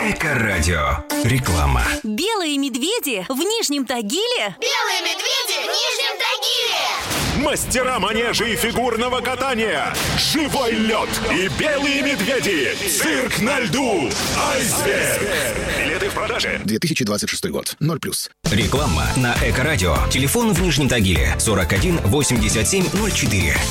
Эко-радио. Реклама. Белые медведи в Нижнем Тагиле. Белые медведи в Нижнем Тагиле. Мастера манежа и фигурного катания. Живой лед и белые медведи. Цирк на льду. Айсберг. Билеты в продаже. 2026 год. 0+. Реклама на Эко-радио. Телефон в Нижнем Тагиле 41 87 04.